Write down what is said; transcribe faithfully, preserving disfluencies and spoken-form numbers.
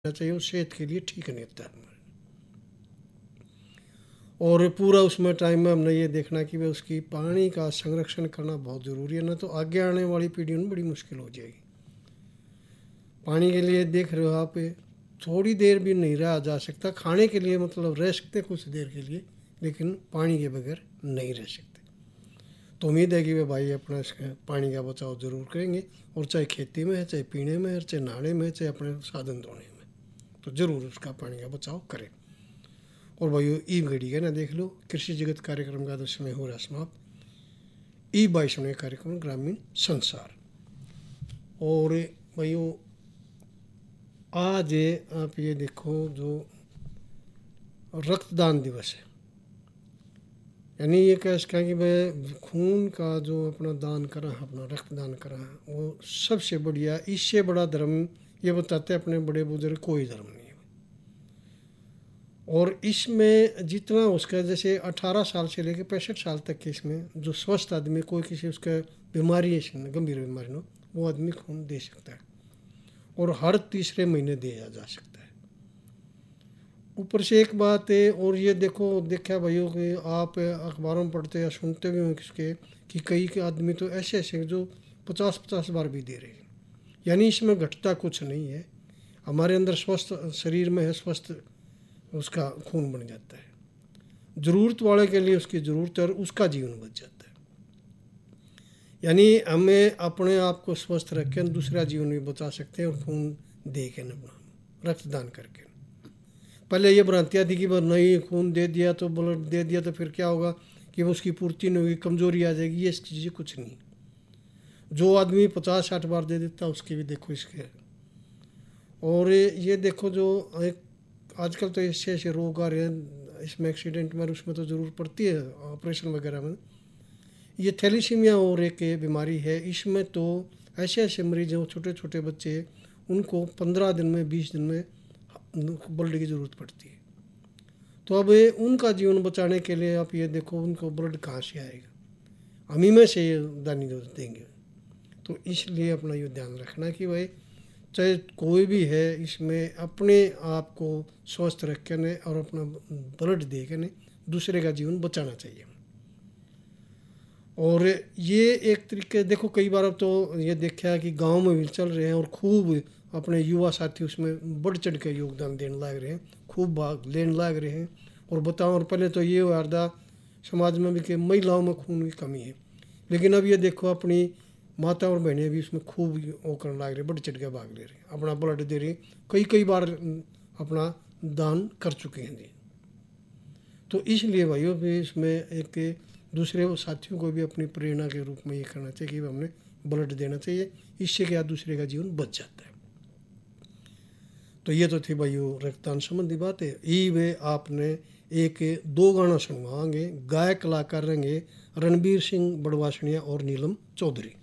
चाहिए, वो सेहत के लिए ठीक नहीं होता है। और पूरा उसमें टाइम में हमने ये देखना कि भाई उसकी पानी का संरक्षण करना बहुत ज़रूरी है, ना तो आगे आने वाली पीढ़ी में बड़ी मुश्किल हो जाएगी। पानी के लिए देख रहे हो आप, थोड़ी देर भी नहीं रहा जा सकता। खाने के लिए मतलब रह सकते कुछ देर के लिए, लेकिन पानी के बगैर नहीं रह सकते। तो उम्मीद है कि वे भाई अपना इसका पानी का बचाव ज़रूर करेंगे, और चाहे खेती में है, चाहे पीने में है, चाहे नहाने में है, चाहे अपने साधन धोने में, तो ज़रूर उसका पानी का बचाव करें। और भाइयों, ई घड़ी है ना, देख लो कृषि जगत कार्यक्रम का तो समय हो रहा समाप्त। ई बाईसवें कार्यक्रम ग्रामीण संसार। और भाइयों, आज आप ये देखो जो रक्तदान दिवस है, यानी ये कह सकें कि भाई खून का जो अपना दान करा, अपना रक्तदान करा, वो सबसे बढ़िया, इससे बड़ा धर्म ये बताते हैं अपने बड़े बुजुर्ग, कोई धर्म नहीं है। और इसमें जितना उसका, जैसे अठारह साल से लेकर पैंसठ साल तक के इसमें जो स्वस्थ आदमी, कोई किसी उसका बीमारी है, गंभीर बीमारी हो, वो आदमी खून दे सकता है, और हर तीसरे महीने दिया जा सकता है। ऊपर से एक बात है, और ये देखो देखा भाइयों कि आप अखबारों में पढ़ते या सुनते भी हो किसके कि कई के आदमी तो ऐसे ऐसे जो पचास पचास बार भी दे रहे हैं। यानी इसमें घटता कुछ नहीं है, हमारे अंदर स्वस्थ शरीर में है, स्वस्थ उसका खून बन जाता है। ज़रूरत वाले के लिए उसकी ज़रूरत है और उसका जीवन बच जाता है। यानी हमें अपने आप को स्वस्थ रख के दूसरा जीवन भी बचा सकते हैं, और खून दे के न, रक्तदान करके। पहले ये भ्रांतियाँ थी कि वह नहीं, खून दे दिया तो ब्लड दे दिया तो फिर क्या होगा कि वो उसकी पूर्ति नहीं होगी, कमज़ोरी आ जाएगी। ये चीज़ें कुछ नहीं। जो आदमी पचास साठ बार दे देता उसके भी देखो इसके। और ये देखो जो एक आजकल तो ऐसे ऐसे रोग आ रहे हैं, इसमें एक्सीडेंट में उसमें तो ज़रूर पड़ती है ऑपरेशन वगैरह में। ये थैलीसीमिया और एक बीमारी है, इसमें तो ऐसे ऐसे मरीज हैं, छोटे छोटे बच्चे, उनको पंद्रह दिन में बीस दिन में ब्लड की ज़रूरत पड़ती है। तो अब उनका जीवन बचाने के लिए आप ये देखो उनको ब्लड कहाँ से आएगा, हम ही में से ये दानी देंगे। तो इसलिए अपना ये ध्यान रखना कि भाई चाहे कोई भी है, इसमें अपने आप को स्वस्थ रख के ने और अपना ब्लड दे के ने दूसरे का जीवन बचाना चाहिए। और ये एक तरीके देखो, कई बार अब तो ये देखा है कि गांव में भी चल रहे हैं, और खूब अपने युवा साथी उसमें बढ़ चढ़ के योगदान देने लग रहे हैं, खूब भाग लेने लग रहे हैं। और बताओ, और पहले तो ये अर्धा समाज में भी कि महिलाओं में खून की कमी है, लेकिन अब ये देखो अपनी माता और बहनें भी उसमें खूब वो करने लग रहे, बढ़ चढ़ के भाग ले रहे, अपना ब्लड दे रहे, कई कई बार अपना दान कर चुके हैं। तो इसलिए भाइयों भी इसमें एक दूसरे साथियों को भी अपनी प्रेरणा के रूप में ये करना चाहिए कि हमने ब्लड देना चाहिए, इससे क्या दूसरे का जीवन बच जाता है। तो ये तो थी भाइयों रक्तदान संबंधी बात है। ई वे आपने एक दो गाना सुनवाएंगे, गायक कलाकार रहेंगे रणबीर सिंह बड़वासनिया और नीलम चौधरी।